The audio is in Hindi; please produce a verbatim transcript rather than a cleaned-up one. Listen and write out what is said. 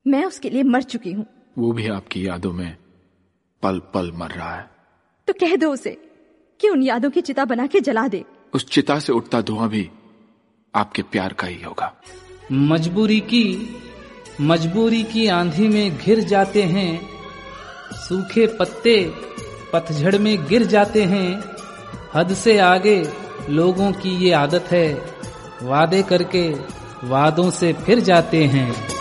मैं उसके लिए मर चुकी हूँ। वो भी आपकी यादों में पल पल मर रहा है। तो कह दो उसे कि उन यादों की चिता बना के जला दे। उस चिता से उठता धुआं भी आपके प्यार का ही होगा। मजबूरी की मजबूरी की आंधी में घिर जाते हैं, सूखे पत्ते पतझड़ में गिर जाते हैं। हद से आगे लोगों की ये आदत है, वादे करके वादों से फिर जाते हैं।